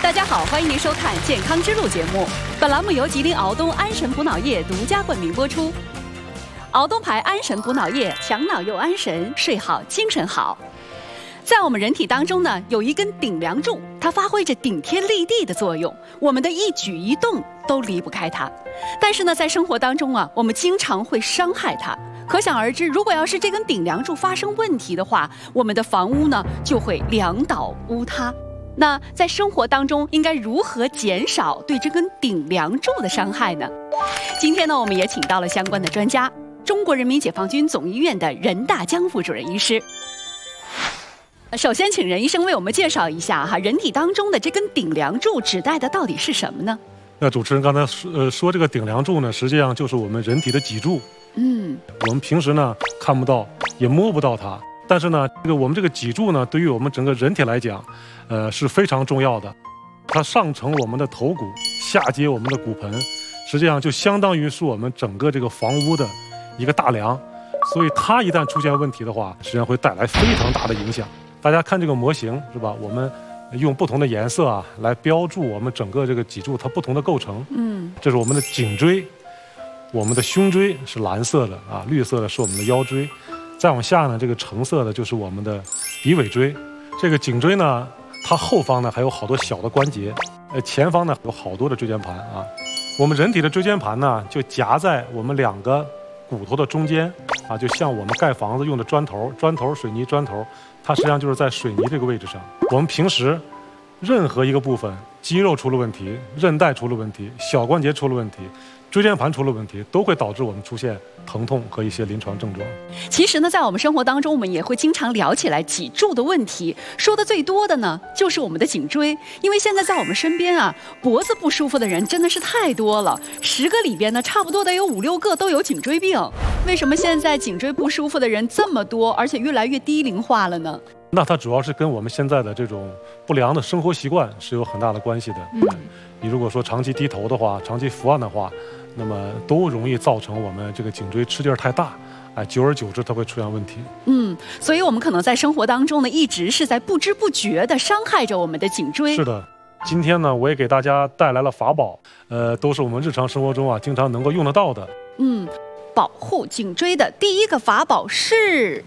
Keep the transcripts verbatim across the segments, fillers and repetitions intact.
大家好，欢迎您收看《健康之路》节目。本栏目由吉林敖东安神补脑液独家冠名播出。敖东牌安神补脑液，强脑又安神，睡好精神好。在我们人体当中呢，有一根顶梁柱，它发挥着顶天立地的作用，我们的一举一动都离不开它。但是呢，在生活当中啊，我们经常会伤害它。可想而知，如果要是这根顶梁柱发生问题的话，我们的房屋呢就会两倒屋塌。那在生活当中应该如何减少对这根顶梁柱的伤害呢？今天呢，我们也请到了相关的专家，中国人民解放军总医院的任大江副主任医师。首先，请任医生为我们介绍一下哈，人体当中的这根顶梁柱指代的到底是什么呢？ 那主持人刚才说呃说这个顶梁柱呢，实际上就是我们人体的脊柱。嗯，我们平时呢看不到，也摸不到它。但是呢，这个我们这个脊柱呢，对于我们整个人体来讲，呃是非常重要的。它上承我们的头骨，下接我们的骨盆，实际上就相当于是我们整个这个房屋的一个大梁。所以它一旦出现问题的话，实际上会带来非常大的影响。大家看这个模型是吧？我们用不同的颜色啊来标注我们整个这个脊柱它不同的构成。嗯，这是我们的颈椎，我们的胸椎是蓝色的啊，绿色的是我们的腰椎。再往下呢，这个橙色的就是我们的骶尾椎。这个颈椎呢，它后方呢还有好多小的关节，呃，前方呢有好多的椎间盘啊。我们人体的椎间盘呢，就夹在我们两个骨头的中间啊，就像我们盖房子用的砖头，砖头、水泥、砖头，它实际上就是在水泥这个位置上。我们平时任何一个部分，肌肉出了问题，韧带出了问题，小关节出了问题，椎间盘出了问题，都会导致我们出现疼痛和一些临床症状。 其实呢，在我们生活当中，我们也会经常聊起来脊柱的问题，说的最多的呢，就是我们的颈椎。因为现在在我们身边啊，脖子不舒服的人真的是太多了，十个里边呢，差不多得有五六个都有颈椎病。为什么现在颈椎不舒服的人这么多，而且越来越低龄化了呢？ 那它主要是跟我们现在的这种不良的生活习惯是有很大的关系的。嗯，你如果说长期低头的话，长期伏案的话，那么都容易造成我们这个颈椎吃劲儿太大，哎，久而久之它会出现问题。 嗯，所以我们可能在生活当中呢，一直是在不知不觉地伤害着我们的颈椎。 是的，今天呢，我也给大家带来了法宝，呃，都是我们日常生活中啊经常能够用得到的。 嗯，保护颈椎的第一个法宝是。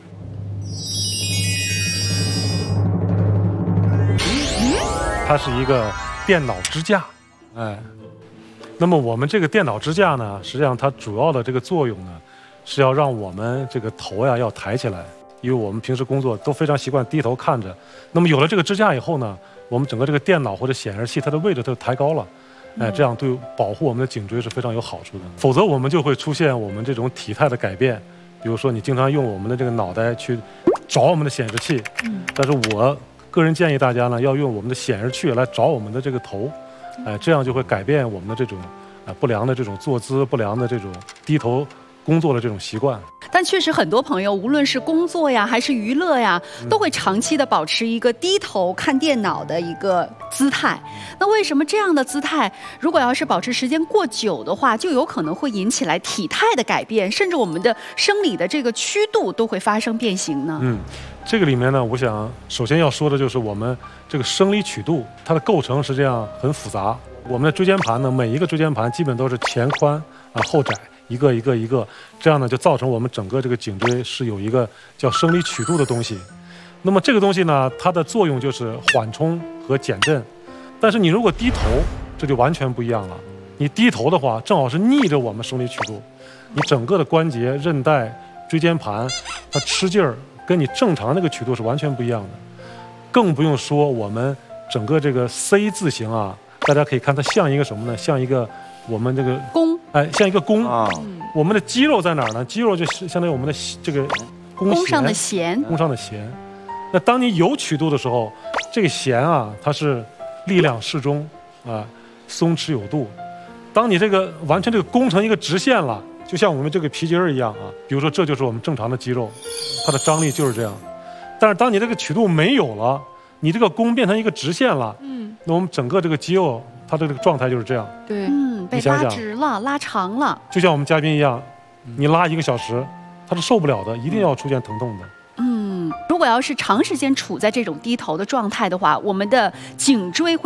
它是一个电脑支架，哎，那么我们这个电脑支架呢，实际上它主要的这个作用呢，是要让我们这个头呀要抬起来，因为我们平时工作都非常习惯低头看着。那么有了这个支架以后呢，我们整个这个电脑或者显示器它的位置它就抬高了，哎，这样对保护我们的颈椎是非常有好处的。否则我们就会出现我们这种体态的改变，比如说你经常用我们的这个脑袋去找我们的显示器，但是我个人建议大家呢，要用我们的显示器来找我们的这个头，哎，这样就会改变我们的这种啊不良的这种坐姿、不良的这种低头工作的这种习惯。 但确实很多朋友，无论是工作呀还是娱乐呀，都会长期的保持一个低头看电脑的一个姿态。那为什么这样的姿态，如果要是保持时间过久的话，就有可能会引起来体态的改变，甚至我们的生理的这个曲度都会发生变形呢？嗯。 这个里面呢，我想首先要说的就是我们这个生理曲度，它的构成实际上很复杂。我们的椎间盘呢，每一个椎间盘基本都是前宽啊后窄，一个一个一个，这样呢就造成我们整个这个颈椎是有一个叫生理曲度的东西。那么这个东西呢，它的作用就是缓冲和减震。但是你如果低头，这就完全不一样了。你低头的话，正好是逆着我们生理曲度，你整个的关节、韧带、椎间盘，它吃劲儿。跟你正常那个曲度是完全不一样的，更不用说我们整个这个 C 字形啊，大家可以看它像一个什么呢？像一个我们这个弓， 哎，像一个弓啊。我们的肌肉在哪儿呢？肌肉就是相当于我们的这个弓弓上的弦， 弓上的弦。那当你有曲度的时候，这个弦啊，它是力量适中啊，松弛有度。当你这个完全这个弓成一个直线了。就像我们这个皮筋儿一样啊，比如说这就是我们正常的肌肉，它的张力就是这样。但是当你这个曲度没有了，你这个弓变成一个直线了，嗯，那我们整个这个肌肉它的这个状态就是这样。 对，嗯，被拉直了，拉长了。 就像我们嘉宾一样，你拉一个小时，他是受不了的，一定要出现疼痛的。 嗯，如果要是长时间处在这种低头的状态的话，我们的颈椎会